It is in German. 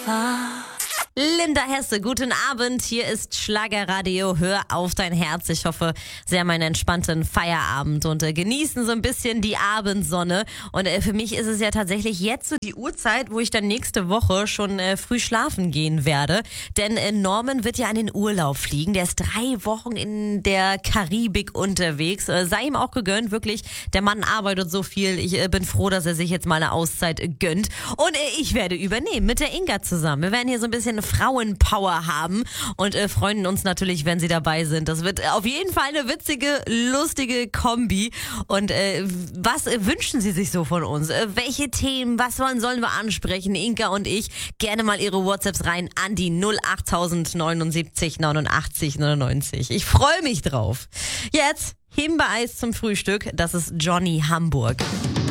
Linda Hesse, guten Abend. Hier ist Schlagerradio. Hör auf dein Herz. Ich hoffe, Sie haben einen entspannten Feierabend und genießen so ein bisschen die Abendsonne. Und für mich ist es ja tatsächlich jetzt so die Uhrzeit, wo ich dann nächste Woche schon früh schlafen gehen werde. Denn Norman wird ja in den Urlaub fliegen. Der ist 3 Wochen in der Karibik unterwegs. Sei ihm auch gegönnt, wirklich. Der Mann arbeitet so viel. Ich bin froh, dass er sich jetzt mal eine Auszeit gönnt. Und ich werde übernehmen mit der Inga zusammen. Wir werden hier so ein bisschen Frauenpower haben und freuen uns natürlich, wenn Sie dabei sind. Das wird auf jeden Fall eine witzige, lustige Kombi. Und was wünschen Sie sich so von uns? Welche Themen, was sollen wir ansprechen? Inga und ich, gerne mal Ihre WhatsApps rein an die 08000 79 89 99. Ich freue mich drauf. Jetzt Himbeereis zum Frühstück. Das ist Johnny Hamburg.